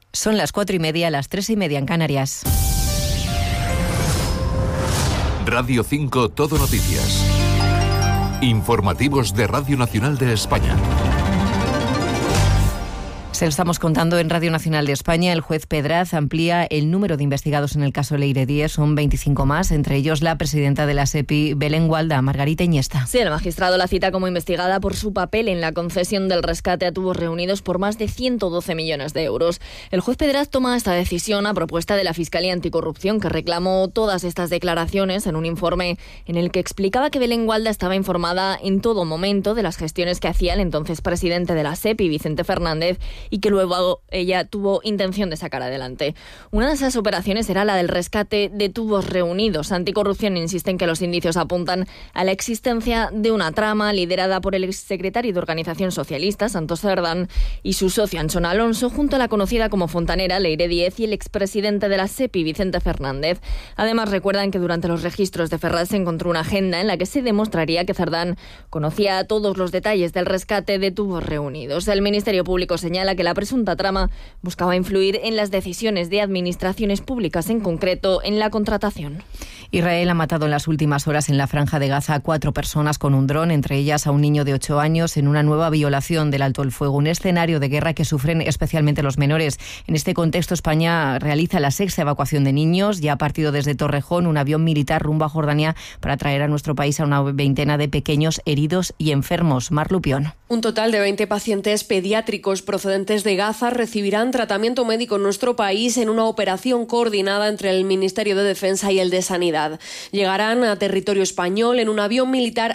Son las 4:30, las 3:30 en Canarias. Radio 5 Todo Noticias. Informativos de Radio Nacional de España. Se lo estamos contando en Radio Nacional de España. El juez Pedraz amplía el número de investigados en el caso Leire Díez. Son 25 más, entre ellos la presidenta de la SEPI, Belén Gualda, Margarita Iniesta. Sí, el magistrado la cita como investigada por su papel en la concesión del rescate a tubos reunidos por más de 112 millones de euros. El juez Pedraz toma esta decisión a propuesta de la Fiscalía Anticorrupción, que reclamó todas estas declaraciones en un informe en el que explicaba que Belén Gualda estaba informada en todo momento de las gestiones que hacía el entonces presidente de la SEPI, Vicente Fernández, y que luego ella tuvo intención de sacar adelante. Una de esas operaciones era la del rescate de tubos reunidos. Anticorrupción insiste en que los indicios apuntan a la existencia de una trama liderada por el exsecretario de Organización Socialista, Santos Cerdán, y su socio Anchón Alonso, junto a la conocida como fontanera Leire Díez y el expresidente de la SEPI, Vicente Fernández. Además, recuerdan que durante los registros de Ferraz se encontró una agenda en la que se demostraría que Cerdán conocía todos los detalles del rescate de tubos reunidos. El Ministerio Público señala que la presunta trama buscaba influir en las decisiones de administraciones públicas, en concreto en la contratación. Israel ha matado en las últimas horas en la Franja de Gaza a 4 personas con un dron, entre ellas a un niño de 8 años, en una nueva violación del alto el fuego, un escenario de guerra que sufren especialmente los menores. En este contexto, España realiza la 6ª evacuación de niños. Ya ha partido desde Torrejón un avión militar rumbo a Jordania para traer a nuestro país a una veintena de pequeños heridos y enfermos. Mar Lupión. Un total de 20 pacientes pediátricos procedentes de Gaza recibirán tratamiento médico en nuestro país en una operación coordinada entre el Ministerio de Defensa y el de Sanidad. Llegarán a territorio español en un avión militar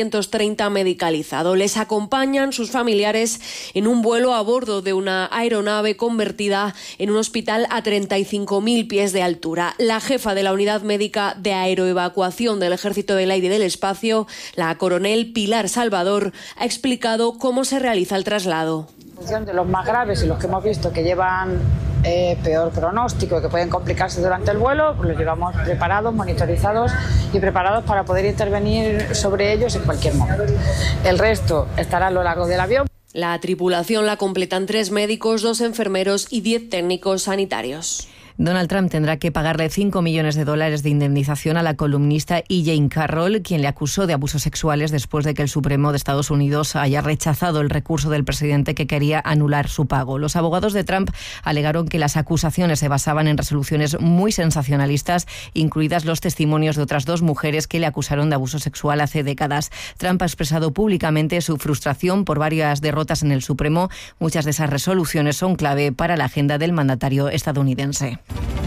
A330 medicalizado. Les acompañan sus familiares en un vuelo a bordo de una aeronave convertida en un hospital a 35.000 pies de altura. La jefa de la Unidad Médica de Aeroevacuación del Ejército del Aire y del Espacio, la coronel Pilar Salvador, ha explicado cómo se realiza el traslado. En función de los más graves y los que hemos visto que llevan peor pronóstico y que pueden complicarse durante el vuelo, pues los llevamos preparados, monitorizados y preparados para poder intervenir sobre ellos en cualquier momento. El resto estará a lo largo del avión. La tripulación la completan 3 médicos, 2 enfermeros y 10 técnicos sanitarios. Donald Trump tendrá que pagarle $5 millones de indemnización a la columnista E. Jane Carroll, quien le acusó de abusos sexuales después de que el Supremo de Estados Unidos haya rechazado el recurso del presidente que quería anular su pago. Los abogados de Trump alegaron que las acusaciones se basaban en resoluciones muy sensacionalistas, incluidas los testimonios de otras 2 mujeres que le acusaron de abuso sexual hace décadas. Trump ha expresado públicamente su frustración por varias derrotas en el Supremo. Muchas de esas resoluciones son clave para la agenda del mandatario estadounidense.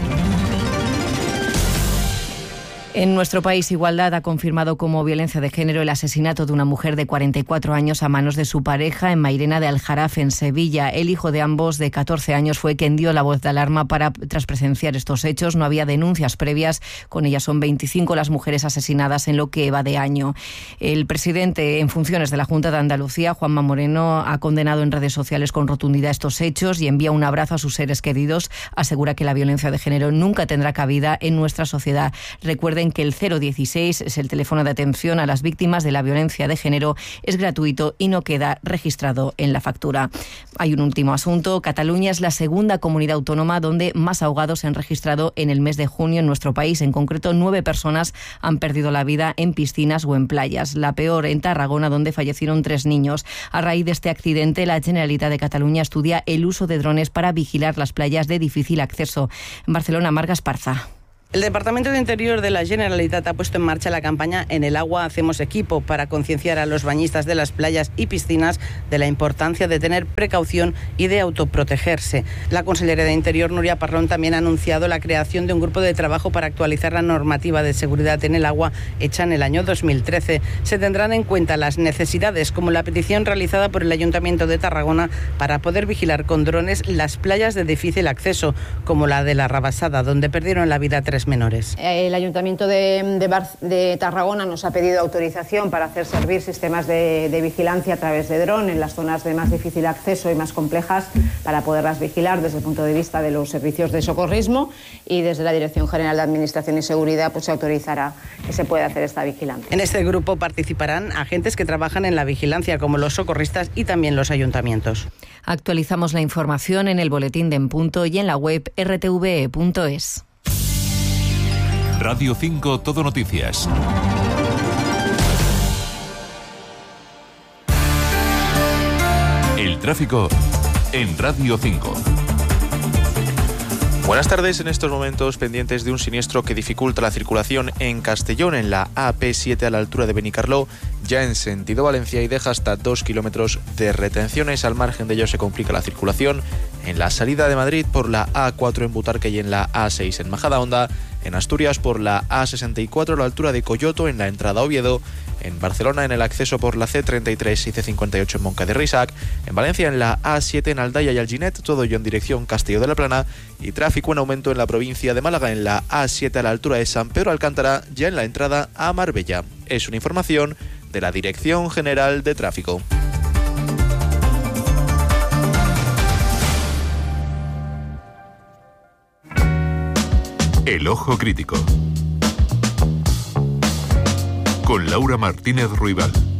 En nuestro país, Igualdad ha confirmado como violencia de género el asesinato de una mujer de 44 años a manos de su pareja en Mairena de Aljarafe, en Sevilla. El hijo de ambos, de 14 años, fue quien dio la voz de alarma tras presenciar estos hechos. No había denuncias previas. Con ellas son 25 las mujeres asesinadas en lo que va de año. El presidente en funciones de la Junta de Andalucía, Juanma Moreno, ha condenado en redes sociales con rotundidad estos hechos y envía un abrazo a sus seres queridos. Asegura que la violencia de género nunca tendrá cabida en nuestra sociedad. Recuerden que el 016 es el teléfono de atención a las víctimas de la violencia de género, es gratuito y no queda registrado en la factura. Hay un último asunto. Cataluña es la segunda comunidad autónoma donde más ahogados se han registrado en el mes de junio en nuestro país. En concreto, 9 personas han perdido la vida en piscinas o en playas. La peor en Tarragona, donde fallecieron 3 niños. A raíz de este accidente, la Generalitat de Cataluña estudia el uso de drones para vigilar las playas de difícil acceso. En Barcelona, Marga Esparza. El Departamento de Interior de la Generalitat ha puesto en marcha la campaña En el agua hacemos equipo para concienciar a los bañistas de las playas y piscinas de la importancia de tener precaución y de autoprotegerse. La consellera de Interior, Núria Parlon, también ha anunciado la creación de un grupo de trabajo para actualizar la normativa de seguridad en el agua hecha en el año 2013. Se tendrán en cuenta las necesidades, como la petición realizada por el Ayuntamiento de Tarragona para poder vigilar con drones las playas de difícil acceso, como la de la Rabassada, donde perdieron la vida 3 edades menores. El Ayuntamiento de Tarragona nos ha pedido autorización para hacer servir sistemas de vigilancia a través de dron en las zonas de más difícil acceso y más complejas para poderlas vigilar desde el punto de vista de los servicios de socorrismo, y desde la Dirección General de Administración y Seguridad pues se autorizará que se pueda hacer esta vigilancia. En este grupo participarán agentes que trabajan en la vigilancia como los socorristas y también los ayuntamientos. Actualizamos la información en el boletín de En Punto y en la web rtve.es. Radio 5 Todo Noticias. El tráfico en Radio 5. Buenas tardes. En estos momentos pendientes de un siniestro que dificulta la circulación en Castellón, en la AP7 a la altura de Benicarló, ya en sentido Valencia, y deja hasta 2 kilómetros de retenciones. Al margen de ello se complica la circulación en la salida de Madrid por la A4 en Butarque y en la A6 en Majadahonda, en Asturias por la A64 a la altura de Coyoto en la entrada a Oviedo, en Barcelona en el acceso por la C33 y C58 en Moncada y Reixac, en Valencia en la A7 en Aldaya y Alginet, todo ello en dirección Castelló de la Plana, y tráfico en aumento en la provincia de Málaga en la A7 a la altura de San Pedro Alcántara, ya en la entrada a Marbella. Es una información de la Dirección General de Tráfico. El Ojo Crítico. Con Laura Martínez Ruibal.